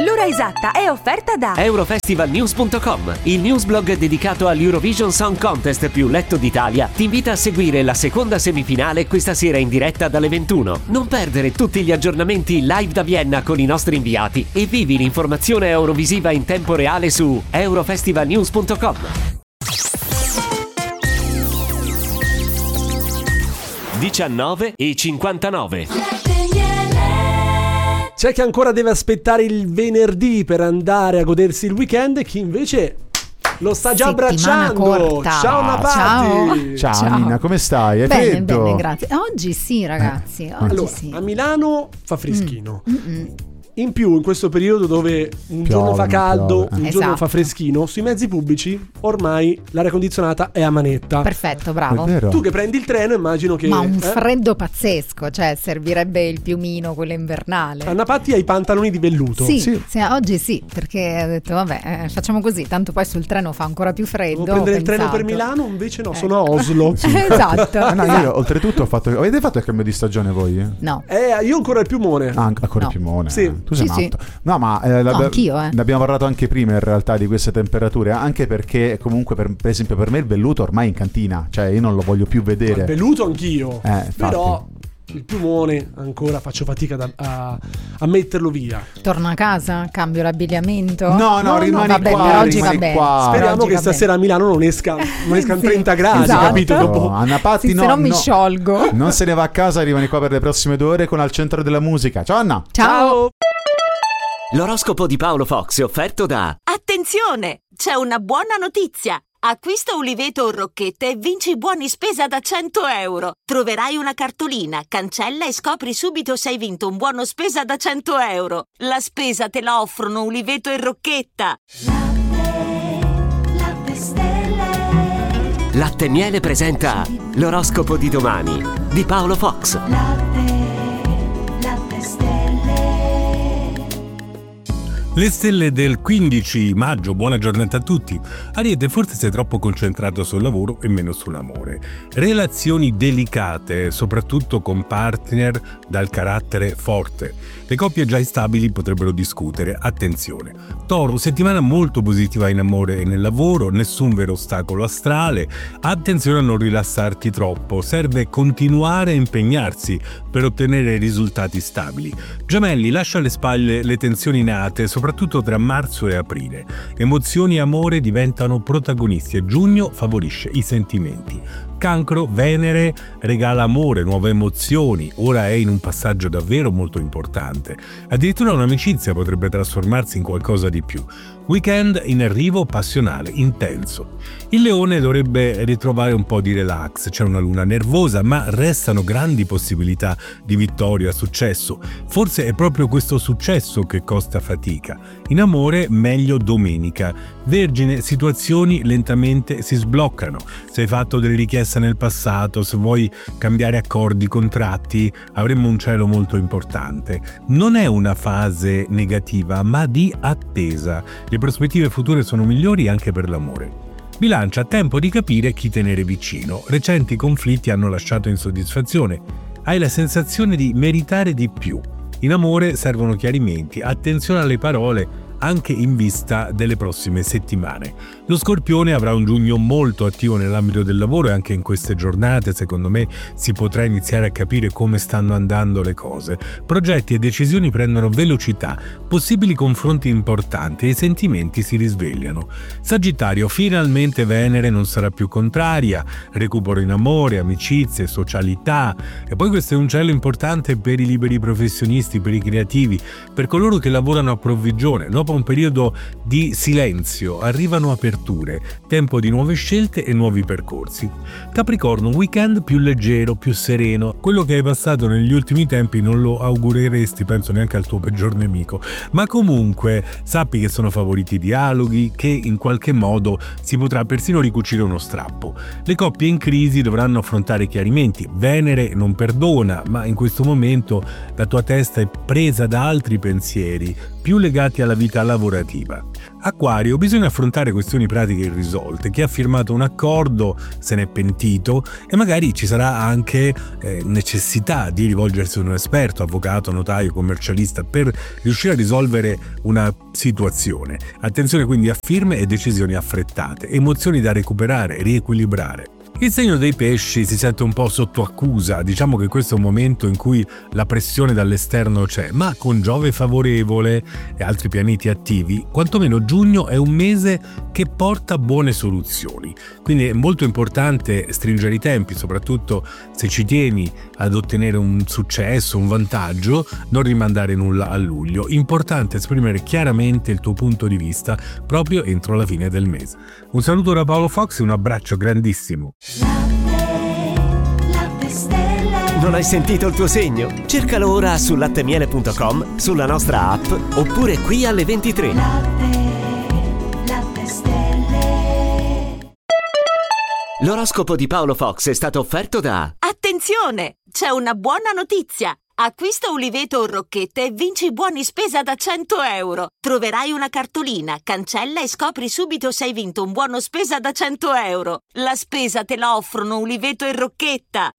L'ora esatta è offerta da Eurofestivalnews.com, il newsblog dedicato all'Eurovision Song Contest più letto d'Italia. Ti invita a seguire la seconda semifinale questa sera in diretta dalle 21. Non perdere tutti gli aggiornamenti live da Vienna con i nostri inviati e vivi l'informazione eurovisiva in tempo reale su Eurofestivalnews.com. 19:59. C'è chi ancora deve aspettare il venerdì per andare a godersi il weekend e chi invece lo sta già abbracciando. Corta. Ciao Napati. Ciao Nina, come stai? È bene, freddo? Bene, grazie. Oggi sì, ragazzi. Oggi allora, sì. a Milano fa freschino. In più, in questo periodo dove un giorno fa caldo, un giorno fa freschino, sui mezzi pubblici ormai l'aria condizionata è a manetta. Perfetto, bravo. Tu che prendi il treno, immagino che... Ma un freddo pazzesco, cioè servirebbe il piumino, quello invernale. Anna Patti ha i pantaloni di velluto. Sì, oggi sì, perché ho detto vabbè, facciamo così, tanto poi sul treno fa ancora più freddo. Devo prendere il treno per Milano, invece no, sono a Oslo. Esatto. No, io oltretutto ho fatto... Avete fatto il cambio di stagione voi? No. Io ancora il piumone. Ancora il piumone. Sì. Tu sei matto. Sì. No, ma anch'io, ne abbiamo parlato anche prima in realtà di queste temperature, anche perché comunque per esempio per me il velluto ormai è in cantina, cioè io non lo voglio più vedere. Il velluto anch'io, però infatti. Il piumone ancora faccio fatica a metterlo via. Torno a casa, cambio l'abbigliamento. No, rimani vabbè, qua, per oggi rimani va qua. Speriamo che stasera a Milano non escano 30 gradi, esatto. capito? Dopo. Anna Patti, se no mi sciolgo. Non se ne va a casa, rimani qua per le prossime 2 ore con Al Centro della Musica. Ciao Anna. Ciao. L'oroscopo di Paolo Fox è offerto da... Attenzione! C'è una buona notizia! Acquista Uliveto o Rocchette e vinci buoni spesa da 100 euro. Troverai una cartolina, cancella e scopri subito se hai vinto un buono spesa da 100 euro. La spesa te la offrono Uliveto e Rocchetta. Latte Stelle. Latte Miele presenta l'oroscopo di domani di Paolo Fox. Latte Stelle. Le stelle del 15 maggio, buona giornata a tutti. Ariete, forse sei troppo concentrato sul lavoro e meno sull'amore. Relazioni delicate, soprattutto con partner dal carattere forte. Le coppie già instabili potrebbero discutere, attenzione. Toro, settimana molto positiva in amore e nel lavoro, nessun vero ostacolo astrale. Attenzione a non rilassarti troppo, serve continuare a impegnarsi per ottenere risultati stabili. Gemelli, lascia alle spalle le tensioni nate, soprattutto tra marzo e aprile. Emozioni e amore diventano protagonisti e giugno favorisce i sentimenti. Cancro, Venere regala amore, nuove emozioni, ora è in un passaggio davvero molto importante. Addirittura un'amicizia potrebbe trasformarsi in qualcosa di più. Weekend in arrivo passionale, intenso. Il Leone dovrebbe ritrovare un po' di relax, c'è una luna nervosa, ma restano grandi possibilità di vittoria, successo. Forse è proprio questo successo che costa fatica. In amore, meglio domenica. Vergine, situazioni lentamente si sbloccano. Se hai fatto delle richieste nel passato, se vuoi cambiare accordi, contratti, avremo un cielo molto importante. Non è una fase negativa, ma di attesa. Le prospettive future sono migliori anche per l'amore. Bilancia, tempo di capire chi tenere vicino. Recenti conflitti hanno lasciato insoddisfazione. Hai la sensazione di meritare di più. In amore servono chiarimenti, attenzione alle parole anche in vista delle prossime settimane. Lo Scorpione avrà un giugno molto attivo nell'ambito del lavoro e anche in queste giornate, secondo me, si potrà iniziare a capire come stanno andando le cose. Progetti e decisioni prendono velocità, possibili confronti importanti e i sentimenti si risvegliano. Sagittario, finalmente Venere non sarà più contraria, recupero in amore, amicizie, socialità. E poi questo è un cielo importante per i liberi professionisti, per i creativi, per coloro che lavorano a provvigione. Dopo un periodo di silenzio arrivano aperture, tempo di nuove scelte e nuovi percorsi. Capricorno, weekend più leggero, più sereno. Quello che hai passato negli ultimi tempi non lo augureresti, penso, neanche al tuo peggior nemico. Ma comunque sappi che sono favoriti dialoghi, che in qualche modo si potrà persino ricucire uno strappo. Le coppie in crisi dovranno affrontare chiarimenti. Venere non perdona, ma in questo momento la tua testa è presa da altri pensieri. più legati alla vita lavorativa. Acquario, bisogna affrontare questioni pratiche irrisolte. Chi ha firmato un accordo se n'è pentito e magari ci sarà anche necessità di rivolgersi a un esperto, avvocato, notaio, commercialista per riuscire a risolvere una situazione. Attenzione quindi a firme e decisioni affrettate, emozioni da recuperare, riequilibrare. Il segno dei pesci si sente un po' sotto accusa, diciamo che questo è un momento in cui la pressione dall'esterno c'è, ma con Giove favorevole e altri pianeti attivi, quantomeno giugno è un mese che porta buone soluzioni. Quindi è molto importante stringere i tempi, soprattutto se ci tieni ad ottenere un successo, un vantaggio, non rimandare nulla a luglio. Importante esprimere chiaramente il tuo punto di vista proprio entro la fine del mese. Un saluto da Paolo Fox e un abbraccio grandissimo. Latte stelle. Non hai sentito il tuo segno? Cercalo ora su lattemiele.com, sulla nostra app oppure qui alle 23. Latte stelle. L'oroscopo di Paolo Fox è stato offerto da... Attenzione! C'è una buona notizia! Acquista uliveto o rocchette e vinci buoni spesa da 100 euro. Troverai una cartolina, cancella e scopri subito se hai vinto un buono spesa da 100 euro. La spesa te la offrono Uliveto e Rocchetta.